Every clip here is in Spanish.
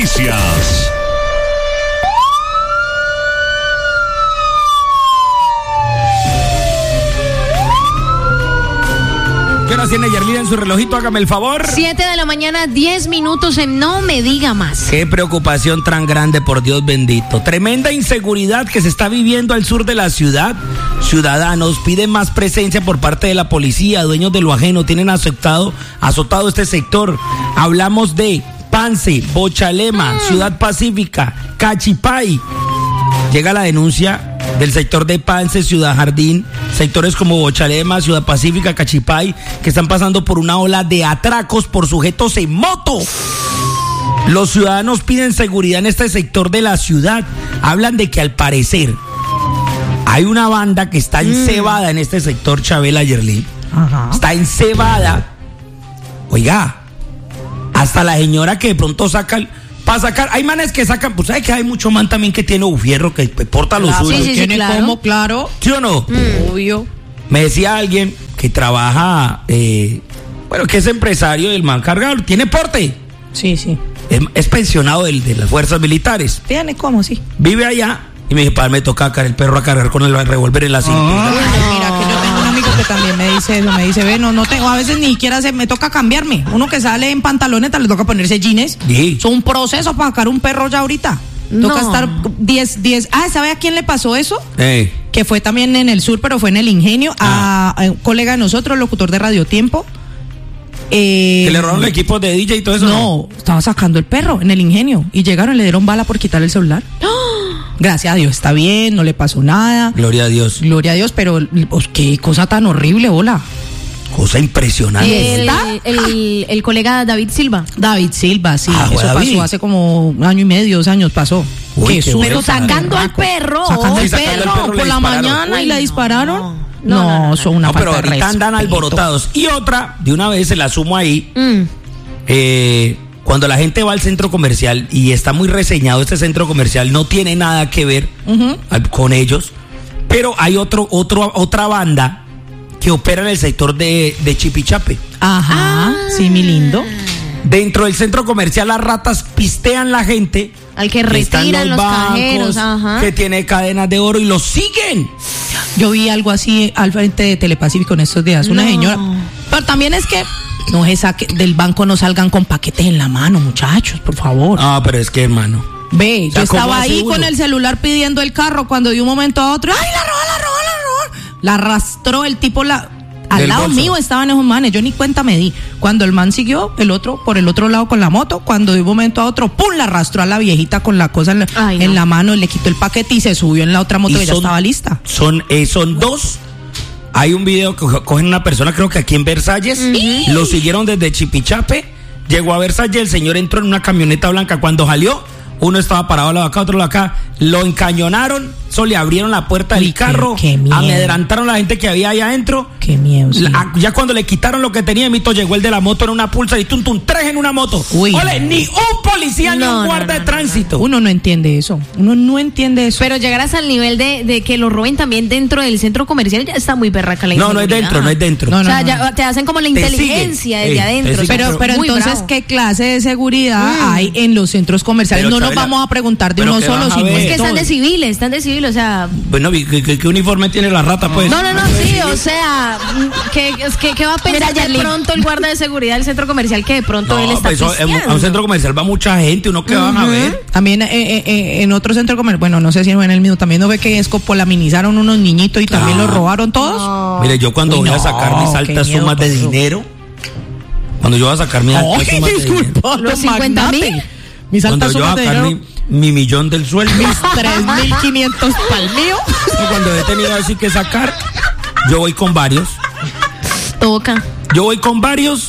Noticias. ¿Qué hora tiene Yerlina en su relojito? Hágame el favor. 7 de la mañana, 10 minutos en No Me Diga Más. Qué preocupación tan grande, por Dios bendito. Tremenda inseguridad que se está viviendo al sur de la ciudad. Ciudadanos piden más presencia por parte de la policía. Dueños de lo ajeno tienen azotado este sector. Hablamos de Pance, Bochalema, Ciudad Pacífica, Cachipay. Llega la denuncia del sector de Pance, Ciudad Jardín, sectores como Bochalema, Ciudad Pacífica, Cachipay, que están pasando por una ola de atracos por sujetos en moto. Los ciudadanos piden seguridad en este sector de la ciudad. Hablan de que al parecer hay una banda que está encebada en este sector, Chabela, Yerlin. Ajá. Está encebada. Oiga, hasta la señora que de pronto saca... Para sacar, hay manes que sacan, pues sabes que hay mucho man también que tiene ufierro, que porta los suyos. Sí, ¿Tiene claro. cómo? Claro. ¿Sí o no? Obvio. Me decía alguien que trabaja, que es empresario del man cargador, tiene porte, Sí, sí. es pensionado de las fuerzas militares, ¿Tiene cómo? Sí. vive allá, y me dice, padre, me toca sacar el perro a cargar con el revólver en la cintura. Mira, que yo tengo un amigo que también me dice eso, me dice, ve, no tengo, a veces ni siquiera me toca cambiarme. Uno que sale en pantaloneta le toca ponerse jeans. Sí. Es un proceso para sacar un perro ya ahorita. Toca No. estar 10. ¿Sabe a quién le pasó eso? Ey. Que fue también en el sur, pero fue en el Ingenio, a un colega de nosotros, locutor de Radio Tiempo. Que le robaron el equipo de DJ y todo eso. No, estaba sacando el perro en el Ingenio y llegaron y le dieron bala por quitarle el celular. Gracias a Dios, está bien, no le pasó nada. Gloria a Dios. Gloria a Dios, pero pues, qué cosa tan horrible, hola. Cosa impresionante. El colega David Silva. David Silva, sí, Ah, eso David. pasó hace como 1 año y medio, 2 años pasó. Uy, qué susto bueno. tan Sacando al berraco. perro. Sacando Sí, al sacando al perro perro, le por la dispararon. mañana y Uy, le no. dispararon. No, son una No, pero falta de ahorita andan respeto. alborotados. Y otra, de una vez se la sumo ahí. Cuando la gente va al centro comercial y está muy reseñado este centro comercial, no tiene nada que ver con ellos, pero hay otra banda que opera en el sector de Chipichape. Ajá, sí, mi lindo. Dentro del centro comercial las ratas pistean la gente Al que está en retiran los bancos, cajeros. Ajá. que tiene cadenas de oro y los siguen. Yo vi algo así al frente de Telepacífico en estos días, una No. señora. Pero también es que no se saque del banco, no salgan con paquetes en la mano, muchachos, por favor. Ah, pero es que, hermano. Ve, O sea, yo ¿cómo estaba hace ahí uno? con el celular pidiendo el carro cuando de un momento a otro, ¡ay, la robó! La arrastró el tipo, al Del lado bolso. mío estaban esos manes, yo ni cuenta me di. Cuando el man siguió, el otro por el otro lado con la moto, cuando de un momento a otro, ¡pum!, la arrastró a la viejita con la cosa Ay, no. en la mano, le quitó el paquete y se subió en la otra moto Y que ya estaba lista. Son dos. Hay un video que cogen una persona, creo que aquí en Versalles, lo siguieron desde Chipichape, llegó a Versalles, el señor entró en una camioneta blanca, cuando salió, uno estaba parado al lado de acá, otro al lado de acá, lo encañonaron, solo le abrieron la puerta Uy, del carro, qué miedo. amedrantaron a la gente que había ahí adentro. Qué miedo. Sí. Ya cuando le quitaron lo que tenía, mito, llegó el de la moto en una pulsa y 3 en una moto. Uy. Ole, ni un policía ni No, un no, guarda no, de no, tránsito. Uno no entiende eso. Uno no entiende eso. Pero llegar hasta el nivel de que lo roben también dentro del centro comercial ya está muy berraca la No es inseguridad. dentro, no es dentro. No, O sea, no. ya te hacen como la Te inteligencia siguen. desde Te adentro. siguen. Pero Muy entonces, bravo. ¿qué clase de seguridad hay en los centros comerciales? Pero, No nos Chabela, vamos a preguntar de pero uno ¿qué solo, vas a sino ver? Es de que todos. están de civil, o sea... Bueno, ¿qué uniforme tiene la rata, pues? No, sí, o sea, ¿qué va a pensar Mira, de Yerlin. pronto el guarda de seguridad del centro comercial que de pronto él está pues, a un pisteando? centro comercial va mucha gente, uno que van a ver. También en otro centro comercial, bueno, no sé si fue en el mismo, también no ve que escopolaminizaron unos niñitos y también los robaron todos. Mire, yo cuando Uy, voy a no, sacar mis qué altas miedo, sumas de por eso. dinero, cuando yo voy a sacar mis altas Ay, sumas de dinero, disculpa, Los 50,000. Mis cuando altas yo voy a sumas de sacar dinero, mi millón del sueldo, mis 3.500 pa'l mío. cuando he tenido así que sacar, yo voy con varios. Toca. Yo voy con varios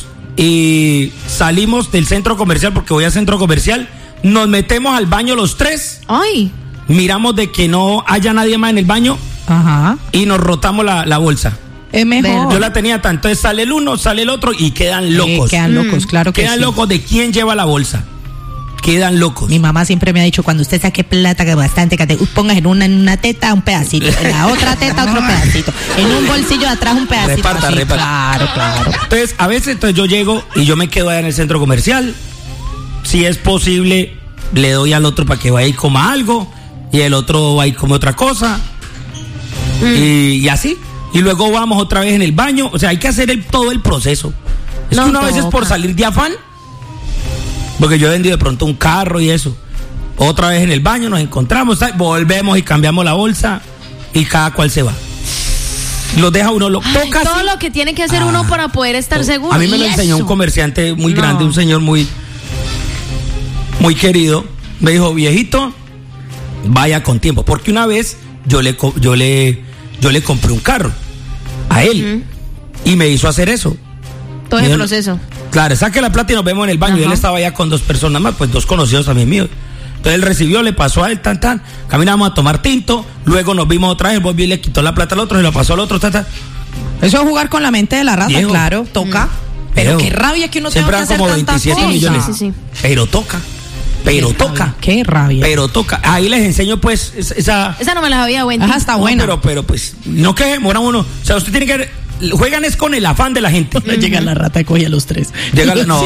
y salimos del centro comercial porque voy al centro comercial, nos metemos al baño los 3, Ay, miramos de que no haya nadie más en el baño Ajá. y nos rotamos la bolsa. Es mejor. Yo la tenía tanto, entonces sale el uno, sale el otro y quedan locos. Quedan locos, claro que Quedan sí. locos de quién lleva la bolsa. Quedan locos. Mi mamá siempre me ha dicho, cuando usted saque plata, que bastante, que te pongas en una teta un pedacito, en la otra teta otro pedacito, en un bolsillo de atrás un pedacito. Reparta, así. reparta. Claro. Entonces, a veces yo llego y yo me quedo allá en el centro comercial. Si es posible, le doy al otro para que vaya y coma algo, y el otro va y come otra cosa, y así. Y luego vamos otra vez en el baño. O sea, hay que hacer todo el proceso. Es que una vez es por salir de afán, porque yo he vendido de pronto un carro y eso. Otra vez en el baño nos encontramos, volvemos y cambiamos la bolsa y cada cual se va. Lo deja uno, lo toca. Todo lo que tiene que hacer uno para poder estar seguro. A mí me lo enseñó un comerciante muy grande, un señor muy querido. Me dijo, viejito, vaya con tiempo. Porque una vez yo le compré un carro a él y me hizo hacer eso. Todo el proceso. Claro, saque la plata y nos vemos en el baño. Y él estaba allá con 2 personas más, pues 2 conocidos también míos. Entonces él recibió, le pasó a él, caminamos a tomar tinto, luego nos vimos otra vez, volvió y le quitó la plata al otro, y lo pasó al otro, Eso es jugar con la mente de la raza, Diego. Claro, toca. Pero qué rabia que uno tenga que hacer tantas cosas. Siempre como 27 millones. Sí. Pero toca. Qué rabia. Pero toca. Ahí les enseño, pues, esa no me la había buena. Ajá, está buena. Pero, pues, no que demora uno. O sea, usted tiene que... Juegan es con el afán de la gente. Llega la rata y coge a los 3. No.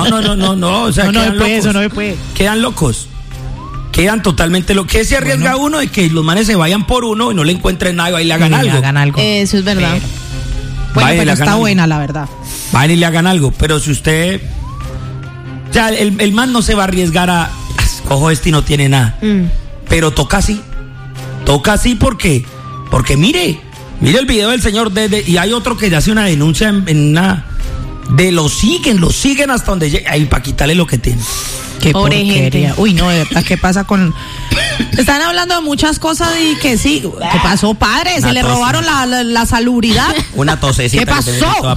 O sea, no me puede. Quedan locos. Quedan totalmente locos. ¿Qué se arriesga uno de que los manes se vayan por uno y no le encuentren nada y ahí le hagan algo? Eso es verdad. Bueno, pero está buena, la verdad. Vayan y le hagan algo. Pero si usted... O sea, el man no se va a arriesgar a... Cojo este y no tiene nada. Pero toca así. Toca así porque mire el video del señor y hay otro que hace una denuncia en una... Lo siguen hasta donde llega. Ahí para quitarle lo que tiene. Qué porquería. Uy, no, de verdad, ¿qué pasa con...? Están hablando de muchas cosas y que sí. ¿Qué pasó, padre? Se le robaron la salubridad. Una tosecita. ¿Qué pasó?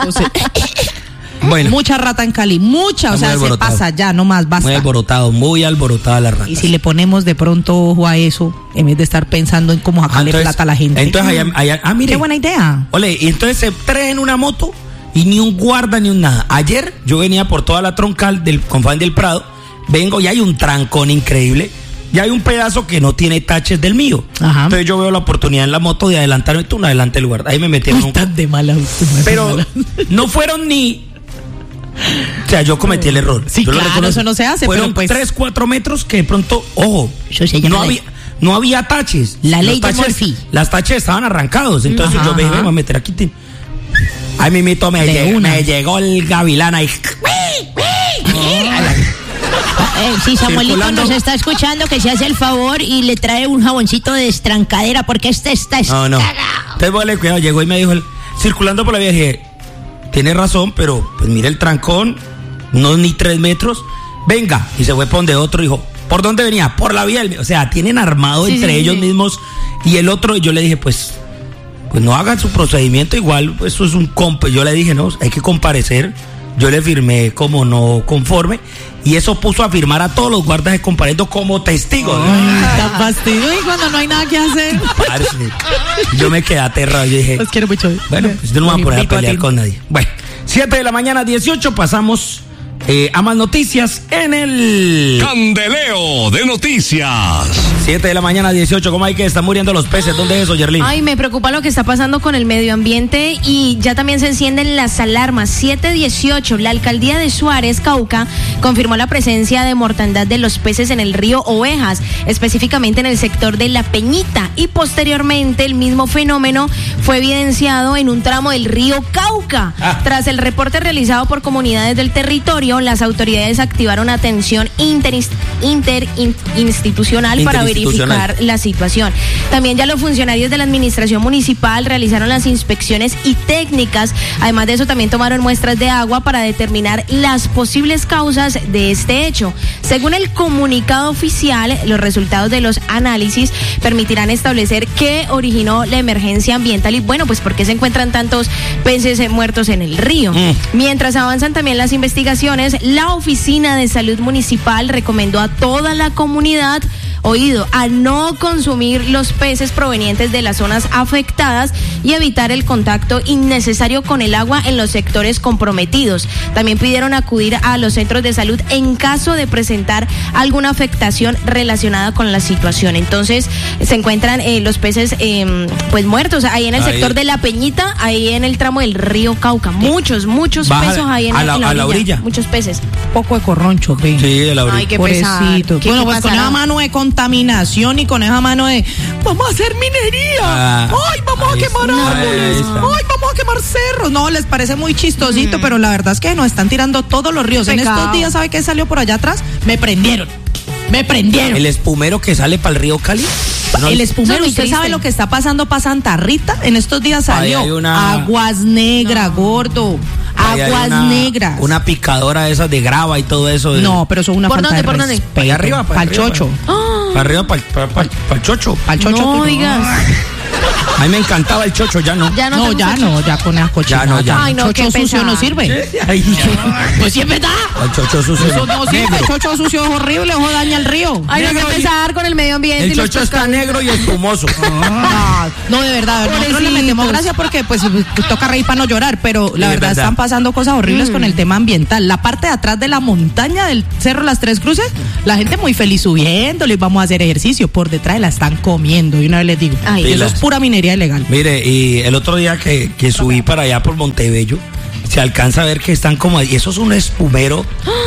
Bueno. Mucha rata en Cali, mucha, o sea, se pasa ya, no más, basta. Muy alborotada la rata. Y si le ponemos de pronto ojo a eso, en vez de estar pensando en cómo sacarle plata a la gente. Entonces mire. Qué buena idea. Ole, y entonces se traen en una moto y ni un guarda ni un nada. Ayer yo venía por toda la troncal del Confán del Prado, vengo y hay un trancón increíble. Y hay un pedazo que no tiene taches del mío. Ajá. Entonces yo veo la oportunidad en la moto de adelantarme. Tú no adelante el guarda. Ahí me metieron Estás de mala. Pero no fueron ni... O sea, yo cometí el error. Sí, yo claro, eso no se hace. Fueron pero pues 3-4 metros que de pronto, ojo, no había taches. La ley de Murphy. Las taches estaban arrancados. Entonces yo me voy a meter aquí. Ahí mismito me llegó el gavilán ahí. Si Samuelito nos está escuchando, que se hace el favor y le trae un jaboncito de estrancadera, porque este está No. Entonces, vale, cuidado, llegó y me dijo, circulando por la vía, dije, tiene razón, pero pues mire el trancón, no ni 3 metros, venga, y se fue por donde otro, dijo, ¿por dónde venía? Por la vía, o sea, tienen armado entre ellos mismos, y el otro, yo le dije, pues no hagan su procedimiento, igual, pues, eso es un yo le dije, no, hay que comparecer. Yo le firmé como no conforme y eso puso a firmar a todos los guardas de comparendo como testigos. Tan fastidio y cuando no hay nada que hacer. Yo me quedé aterrado. Yo dije, los quiero mucho. Bueno, pues yo no me voy a poner a pelear con nadie. Bueno, 7:18 pasamos a más noticias en el Candeleo de Noticias. 7:18, ¿cómo hay que están muriendo los peces? ¿Dónde es eso, Yerlin? Ay, me preocupa lo que está pasando con el medio ambiente y ya también se encienden las alarmas. 7:18, la alcaldía de Suárez, Cauca, confirmó la presencia de mortandad de los peces en el río Ovejas, específicamente en el sector de La Peñita, y posteriormente el mismo fenómeno fue evidenciado en un tramo del río Cauca. Tras el reporte realizado por comunidades del territorio, las autoridades activaron atención interinstitucional para verificar la situación. También ya los funcionarios de la administración municipal realizaron las inspecciones y técnicas. Además de eso, también tomaron muestras de agua para determinar las posibles causas de este hecho. Según el comunicado oficial, los resultados de los análisis permitirán establecer qué originó la emergencia ambiental y, bueno, pues por qué se encuentran tantos peces muertos en el río. Mientras avanzan también las investigaciones, la Oficina de Salud Municipal recomendó a toda la comunidad oído, a no consumir los peces provenientes de las zonas afectadas y evitar el contacto innecesario con el agua en los sectores comprometidos. También pidieron acudir a los centros de salud en caso de presentar alguna afectación relacionada con la situación. Entonces se encuentran los peces pues muertos ahí en el sector de La Peñita, ahí en el tramo del río Cauca. Muchos peces ahí en la orilla. Muchos peces. Un poco de corroncho, ve. Sí, de la orilla. Ay, qué pesar. Bueno, pues con esa mano de contaminación y con esa mano de vamos a hacer minería. Ay, vamos a quemar árboles. Ay, vamos a quemar cerros. No, les parece muy chistosito, pero la verdad es que nos están tirando todos los ríos. Pecado. En estos días, ¿sabe qué salió por allá atrás? Me prendieron. ¿El espumero que sale para el río Cali? No, el espumero, ¿usted sabe lo que está pasando para Santa Rita? En estos días salió aguas negras, gordo. Aguas negras. Una picadora de esas de grava y todo eso. No, pero eso es una falta de respeto. ¿Para allá arriba? Para el chocho. Para arriba, para el chocho. Para el chocho. No digas. A mí me encantaba el chocho, ya no. Ya con esas cochinadas. Ya. Ay, no, chocho sucio no sirve. Pues sí es verdad. El chocho sucio. Eso no sirve. El chocho sucio es horrible, eso daña el río. Ay, no, que pesar con el medio ambiente. El chocho está negro y espumoso. No, de verdad. Nosotros le metemos gracia porque pues toca reír para no llorar, pero la verdad están pasando cosas horribles con el tema ambiental. La parte de atrás de la montaña del Cerro Las Tres Cruces, la gente muy feliz subiéndole y vamos a hacer ejercicio. Por detrás la están comiendo. Y una vez les digo, eso es pura minería ilegal. Mire, y el otro día que subí para allá por Montebello, se alcanza a ver que están como ahí. Eso es un espumero.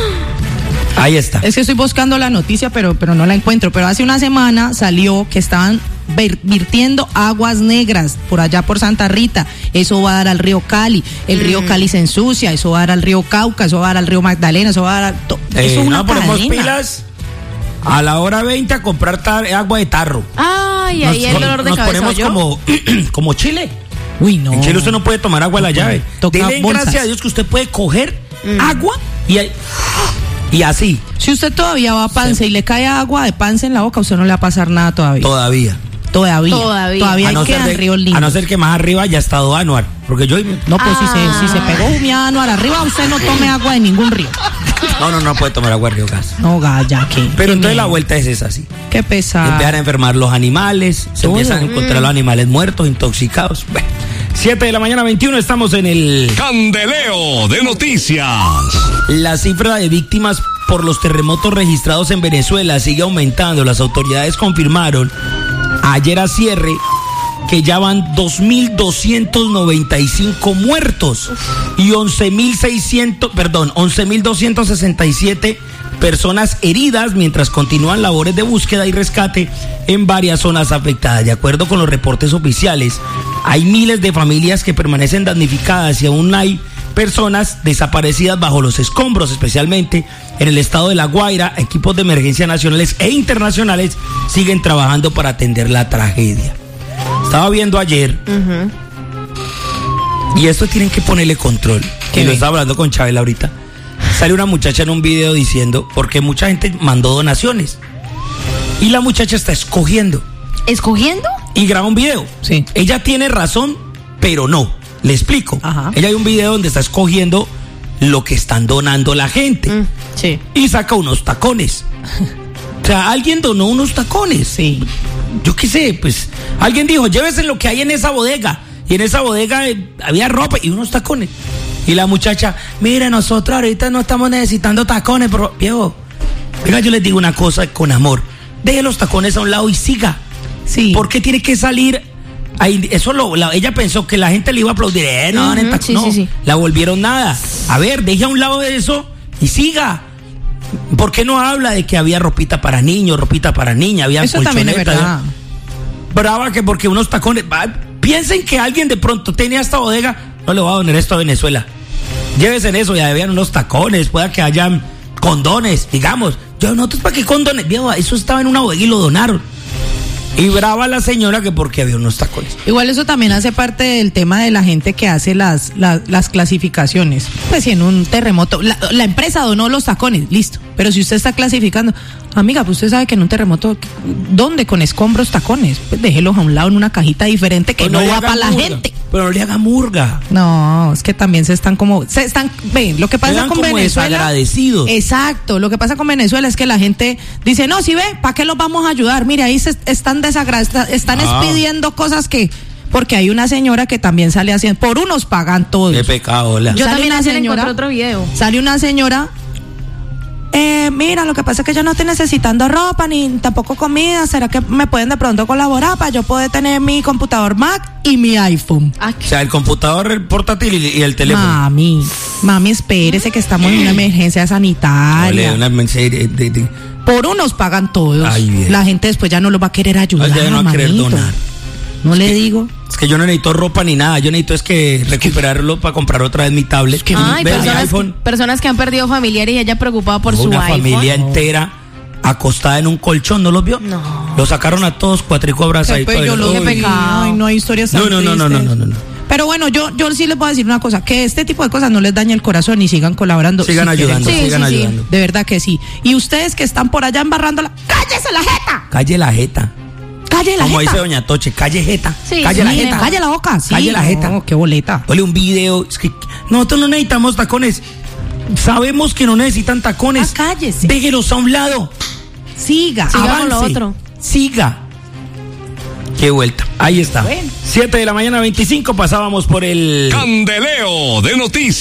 Ahí está. Es que estoy buscando la noticia, pero no la encuentro. Pero hace una semana salió que estaban vertiendo aguas negras por allá por Santa Rita. Eso va a dar al río Cali. El río Cali se ensucia. Eso va a dar al río Cauca. Eso va a dar al río Magdalena. Eso va a dar eso es una ponemos cadena. Pilas a la hora 20 a comprar agua de tarro. Ay, ahí el dolor de cabeza. Nos ponemos como Chile. Uy, no. En Chile usted no puede tomar agua de la llave. Dile gracias a Dios que usted puede coger agua y así. Si usted todavía va a Pance y le cae agua de Pance en la boca, a usted no le va a pasar nada todavía. Todavía hay que dar río lindo. A no ser que más arriba ya ha estado Anuar. Porque yo... No, pues si se pegó humia Anuar arriba, usted no tome agua de ningún río. No puede tomar agua de río Gas. No, ya que. Pero entonces la vuelta es esa, sí. Qué pesado. Empiezan a enfermar los animales, se empiezan a encontrar los animales muertos, intoxicados. Bueno, 7 de la mañana 21, estamos en el... Candeleo de Noticias. La cifra de víctimas por los terremotos registrados en Venezuela sigue aumentando. Las autoridades confirmaron ayer a cierre que ya van 2.295 muertos y 11.267 personas heridas, mientras continúan labores de búsqueda y rescate en varias zonas afectadas. De acuerdo con los reportes oficiales, hay miles de familias que permanecen damnificadas y aún hay personas desaparecidas bajo los escombros, especialmente en el estado de La Guaira. Equipos de emergencia nacionales e internacionales siguen trabajando para atender la tragedia. Estaba viendo ayer y esto tienen que ponerle control. Que lo estaba hablando con Chabela ahorita. Sale una muchacha en un video diciendo, porque mucha gente mandó donaciones y la muchacha está escogiendo y graba un video. Sí. Ella tiene razón, pero no. Le explico. Ella hay un video donde está escogiendo lo que están donando la gente. Sí. Y saca unos tacones. O sea, alguien donó unos tacones. Sí. Yo qué sé, pues alguien dijo, llévese lo que hay en esa bodega. Y en esa bodega había ropa y unos tacones. Y la muchacha, mira, nosotros ahorita no estamos necesitando tacones, pero viejo, venga, yo les digo una cosa con amor. Deje los tacones a un lado y siga. Sí. ¿Por qué tiene que salir? Ahí, ella pensó que la gente le iba a aplaudir. Sí. La volvieron nada. A ver, deje a un lado de eso y siga. ¿Por qué no habla de que había ropita para niños, ropita para niña, había eso también es verdad. Brava que porque unos tacones. Piensen que alguien de pronto tenía esta bodega, no le va a donar esto a Venezuela. Llévese en eso, ya habían unos tacones, pueda que hayan condones, digamos. Nosotros, ¿para qué condones? Viejo, eso estaba en una bodega y lo donaron. Y brava la señora que porque había unos tacones. Igual eso también hace parte del tema de la gente que hace las clasificaciones. Pues si en un terremoto, la empresa donó los tacones, listo. Pero si usted está clasificando, Amiga, pues usted sabe que en un terremoto, ¿dónde? Con escombros, tacones. Pues déjelos a un lado en una cajita diferente que no va para la gente. Pero no le haga murga. No, es que también ven, lo que pasa con como Venezuela. Desagradecidos. Exacto, lo que pasa con Venezuela es que la gente dice, no, si ve, ¿para qué los vamos a ayudar? Mire, ahí están expidiendo cosas que... Porque hay una señora que también sale haciendo, por unos pagan todos. Qué pecado, hola. Yo también encontré otro video. Sale una señora, mira, lo que pasa es que yo no estoy necesitando ropa ni tampoco comida. ¿Será que me pueden de pronto colaborar para yo poder tener mi computador Mac y mi iPhone? O sea, el computador, el portátil y el teléfono. Mami, espérese que estamos en una emergencia sanitaria. Por unos pagan todos. Ay, la gente después ya no los va a querer ayudar. Ya no va a querer donar. No le digo. Es que yo no necesito ropa ni nada. Yo necesito es que recuperarlo para comprar otra vez mi tablet. Personas que han perdido familiares y ella preocupada por su iPhone. Una familia entera acostada en un colchón, ¿no los vio? No. Los sacaron a todos cuatrico abrazaditos. Ay, no hay historias tan tristes. No. Pero bueno, yo sí les voy a decir una cosa, que este tipo de cosas no les dañe el corazón y sigan colaborando. Sigan ayudando. De verdad que sí. Y ustedes que están por allá embarrándola, ¡cállese la jeta! Calle la jeta. Como dice Doña Toche, calle jeta. Sí, calle la jeta. Calle la boca. Sí, calle la jeta. Qué boleta. Ponle un video. Es que nosotros no necesitamos tacones. Sabemos que no necesitan tacones. Cállese. Déjelos a un lado. Siga avance, con lo otro. Siga. Qué vuelta. Ahí está. 7 de la mañana, 25. Pasábamos por el Candeleo de Noticias.